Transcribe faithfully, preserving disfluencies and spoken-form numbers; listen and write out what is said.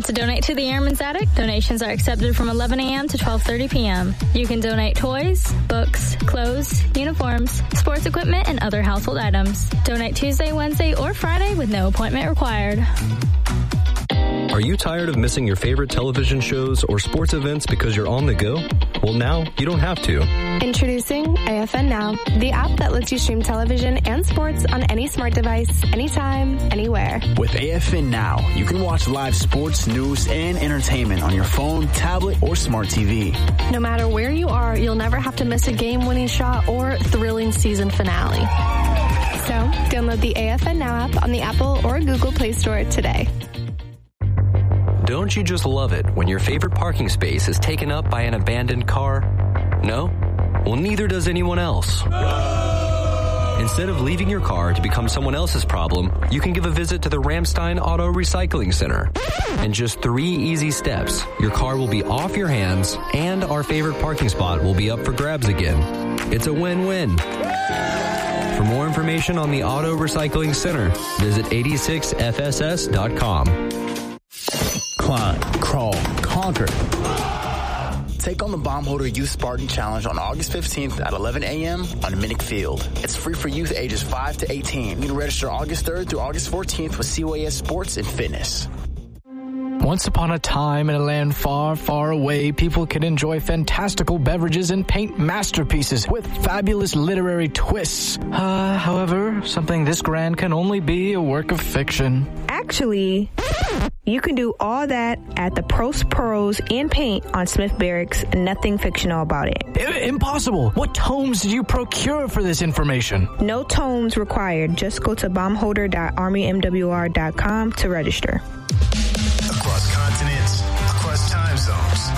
Want to donate to the Airman's Attic? Donations are accepted from eleven a.m. to twelve thirty p.m. You can donate toys, books, clothes, uniforms, sports equipment, and other household items. Donate Tuesday, Wednesday, or Friday with no appointment required. Are you tired of missing your favorite television shows or sports events because you're on the go? Well, now you don't have to. Introducing A F N Now, the app that lets you stream television and sports on any smart device, anytime, anywhere. With A F N Now, you can watch live sports, news, and entertainment on your phone, tablet, or smart T V. No matter where you are, you'll never have to miss a game-winning shot or thrilling season finale. So, download the A F N Now app on the Apple or Google Play Store today. Don't you just love it when your favorite parking space is taken up by an abandoned car? No? Well, neither does anyone else. Instead of leaving your car to become someone else's problem, you can give a visit to the Ramstein Auto Recycling Center. In just three easy steps, your car will be off your hands and our favorite parking spot will be up for grabs again. It's a win-win. For more information on the Auto Recycling Center, visit eighty-six F S S dot com. Climb, crawl, conquer. Take on the Baumholder Youth Spartan Challenge on August fifteenth at eleven a.m. on Minnick Field. It's free for youth ages five to eighteen. You can register August third through August fourteenth with C Y S Sports and Fitness. Once upon a time in a land far, far away, people could enjoy fantastical beverages and paint masterpieces with fabulous literary twists. Uh, however, something this grand can only be a work of fiction. Actually, you can do all that at the Prost Prose and Paint on Smith Barracks. Nothing fictional about it. I- impossible. What tomes did you procure for this information? No tomes required. Just go to baumholder dot army m w r dot com to register.